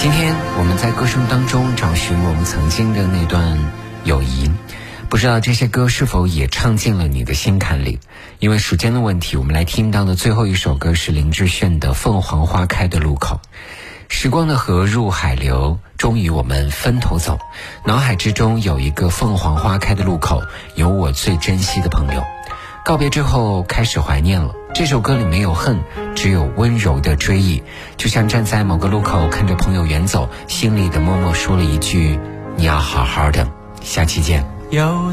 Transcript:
今天我们在歌声当中找寻我们曾经的那段友谊，不知道这些歌是否也唱进了你的心坎里。因为时间的问题，我们来听到的最后一首歌是林志炫的《凤凰花开的路口》。时光的河入海流，终于我们分头走，脑海之中有一个凤凰花开的路口，有我最珍惜的朋友。告别之后开始怀念了，这首歌里没有恨，只有温柔的追忆，就像站在某个路口看着朋友远走，心里的默默说了一句你要好好的。下期见。 有